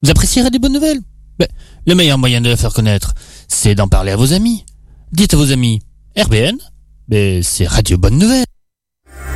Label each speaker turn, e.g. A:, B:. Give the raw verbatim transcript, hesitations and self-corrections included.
A: Vous apprécierez des bonnes nouvelles? Ben, le meilleur moyen de la faire connaître, c'est d'en parler à vos amis. Dites à vos amis, R B N, ben, c'est Radio Bonne Nouvelle.